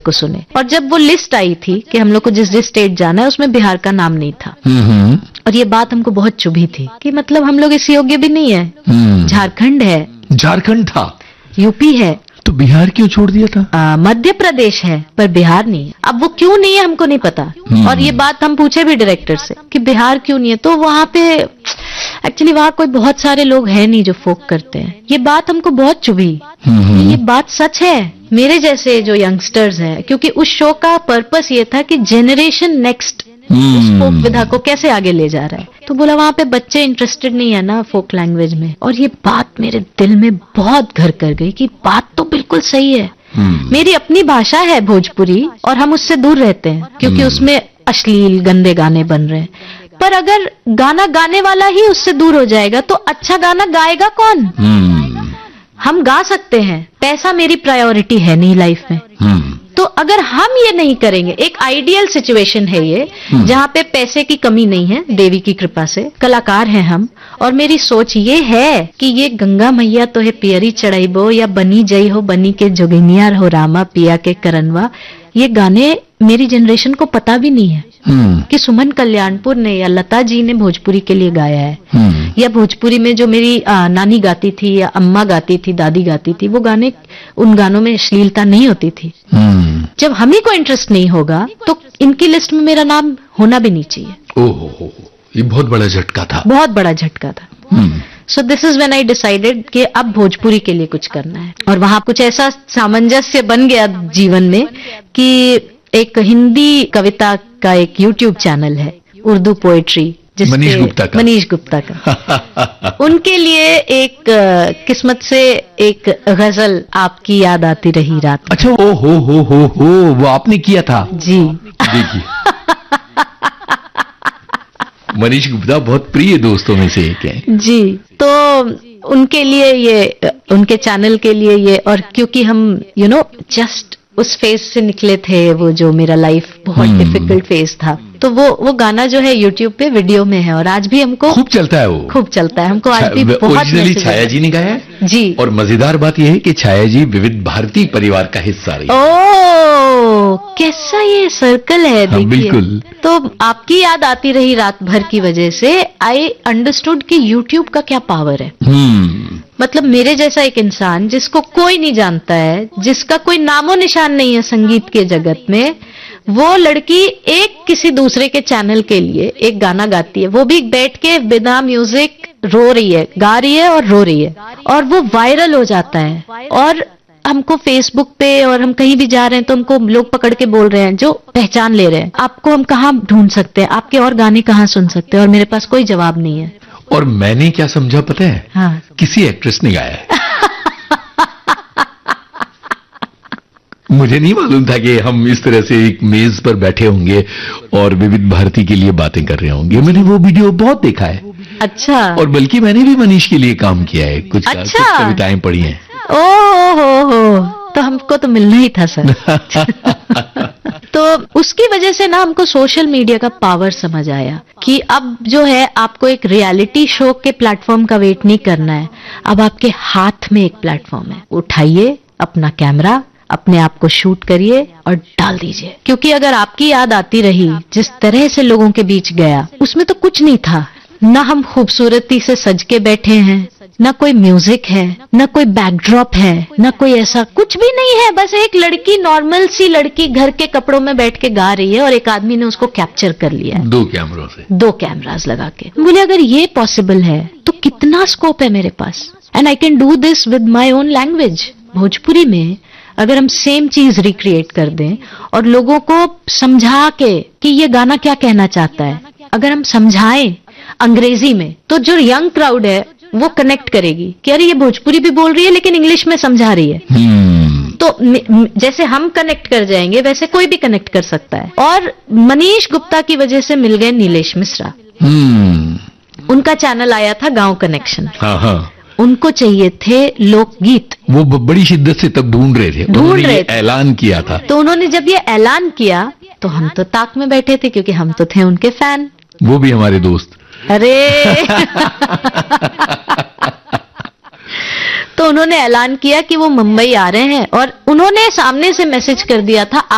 को सुने। और जब वो लिस्ट आई थी कि हम लोग को जिस जिस स्टेट जाना है उसमें बिहार का नाम नहीं था। और ये बात हमको बहुत चुभी थी कि मतलब हम लोग इस योग्य भी नहीं है। झारखंड है, झारखंड था, यूपी है, तो बिहार क्यों छोड़ दिया था? मध्य प्रदेश है पर बिहार नहीं है। अब वो क्यों नहीं है हमको नहीं पता। और ये बात हम पूछे भी डायरेक्टर से कि बिहार क्यों नहीं है, तो वहां पे एक्चुअली वहां कोई बहुत सारे लोग हैं नहीं जो फोक करते हैं। ये बात हमको बहुत चुभी। ये बात सच है मेरे जैसे जो यंगस्टर्स हैं, क्योंकि उस शो का पर्पस ये था कि जेनरेशन नेक्स्ट उस फोक विधा को कैसे आगे ले जा रहा है। तो बोला वहां पे बच्चे इंटरेस्टेड नहीं है ना फोक लैंग्वेज में। और ये बात मेरे दिल में बहुत घर कर गई कि बात तो बिल्कुल सही है। मेरी अपनी भाषा है भोजपुरी और हम उससे दूर रहते हैं क्योंकि उसमें अश्लील गंदे गाने बन रहे हैं। पर अगर गाना गाने वाला ही उससे दूर हो जाएगा तो अच्छा गाना गाएगा कौन? हम गा सकते हैं, पैसा मेरी प्रायोरिटी है नहीं लाइफ में। तो अगर हम ये नहीं करेंगे, एक आइडियल सिचुएशन है ये जहाँ पे पैसे की कमी नहीं है, देवी की कृपा से कलाकार हैं हम। और मेरी सोच ये है कि ये गंगा मैया तो है पियरी चढ़ाइबो या बनी जई हो बनी के जोगिनियार हो रामा पिया के करनवा, ये गाने मेरी जनरेशन को पता भी नहीं है कि सुमन कल्याणपुर ने या लता जी ने भोजपुरी के लिए गाया है। या भोजपुरी में जो मेरी नानी गाती थी या अम्मा गाती थी, दादी गाती थी, वो गाने, उन गानों में अश्लीलता नहीं होती थी। जब हम ही को इंटरेस्ट नहीं होगा तो इनकी लिस्ट में मेरा नाम होना भी नहीं चाहिए। ओहो, ये बहुत बड़ा झटका था, बहुत बड़ा झटका था। So this is when I decided कि अब भोजपुरी के लिए कुछ करना है। और वहां कुछ ऐसा सामंजस्य बन गया जीवन में कि एक हिंदी कविता का एक यूट्यूब चैनल है, उर्दू पोएट्री, मनीष गुप्ता का उनके लिए एक किस्मत से एक गजल आपकी याद आती रही रात। अच्छा, ओ हो वो आपने किया था? जी। देखिए मनीष गुप्ता बहुत प्रिय दोस्तों में से एक है जी। तो उनके लिए ये, उनके चैनल के लिए ये, और क्योंकि हम जस्ट उस फेज से निकले थे, वो जो मेरा लाइफ बहुत डिफिकल्ट फेज था, तो वो गाना जो है यूट्यूब पे वीडियो में है और आज भी हमको खूब चलता है, वो खूब चलता है हमको आज भी बहुत। ओरिजिनली छाया जी ने गाया है जी। और मजेदार बात यह है कि छाया जी विविध भारती परिवार का हिस्सा रही। ओह, कैसा ये सर्कल है, देखिए। बिल्कुल। तो आपकी याद आती रही रात भर की वजह से आई अंडरस्टूड कि यूट्यूब का क्या पावर है। मतलब मेरे जैसा एक इंसान जिसको कोई नहीं जानता है, जिसका कोई नामो निशान नहीं है संगीत के जगत में, वो लड़की एक किसी दूसरे के चैनल के लिए एक गाना गाती है, वो भी बैठ के बिना म्यूजिक रो रही है, गा रही है और रो रही है, और वो वायरल हो जाता है। और हमको फेसबुक पे और हम कहीं भी जा रहे हैं तो हमको लोग पकड़ के बोल रहे हैं, जो पहचान ले रहे हैं, आपको हम कहाँ ढूंढ सकते हैं, आपके और गाने कहाँ सुन सकते हैं, और मेरे पास कोई जवाब नहीं है। और मैंने क्या समझा पता है? हाँ। किसी एक्ट्रेस ने गाया है। मुझे नहीं मालूम था कि हम इस तरह से एक मेज पर बैठे होंगे और विविध भारती के लिए बातें कर रहे होंगे। मैंने वो वीडियो बहुत देखा है। अच्छा। और बल्कि मैंने भी मनीष के लिए काम किया है, कुछ कविताएं पढ़ी हैं। ओहो, तो हमको तो मिलना ही था सर। तो उसकी वजह से ना हमको सोशल मीडिया का पावर समझ आया कि अब जो है आपको एक रियलिटी शो के प्लेटफॉर्म का वेट नहीं करना है, अब आपके हाथ में एक प्लेटफॉर्म है। उठाइए अपना कैमरा, अपने आप को शूट करिए और डाल दीजिए। क्योंकि अगर आपकी याद आती रही जिस तरह से लोगों के बीच गया, उसमें तो कुछ नहीं था, ना हम खूबसूरती से सज के बैठे हैं, ना कोई म्यूजिक है, ना कोई बैकड्रॉप है, ना कोई ऐसा कुछ भी नहीं है। बस एक लड़की, नॉर्मल सी लड़की घर के कपड़ों में बैठ के गा रही है और एक आदमी ने उसको कैप्चर कर लिया है 2 कैमरों से, 2 कैमरास लगा के। बोले अगर ये पॉसिबल है तो कितना स्कोप है मेरे पास, and I can do this with my own language. Bhojpuri में अगर हम सेम चीज रिक्रिएट कर दें और लोगों को समझा के कि ये गाना क्या कहना चाहता है, अगर हम समझाएं अंग्रेजी में, तो जो यंग क्राउड है वो कनेक्ट करेगी कि अरे ये भोजपुरी भी बोल रही है लेकिन इंग्लिश में समझा रही है। तो जैसे हम कनेक्ट कर जाएंगे वैसे कोई भी कनेक्ट कर सकता है। और मनीष गुप्ता की वजह से मिल गए नीलेश मिश्रा। उनका चैनल आया था गांव कनेक्शन। उनको चाहिए थे लोकगीत, वो बड़ी शिद्दत से तब ढूंढ रहे थे, ऐलान किया था। तो उन्होंने जब ये ऐलान किया तो हम तो ताक में बैठे थे क्योंकि हम तो थे उनके फैन। वो भी हमारे दोस्त। अरे तो उन्होंने ऐलान किया कि वो मुंबई आ रहे हैं और उन्होंने सामने से मैसेज कर दिया था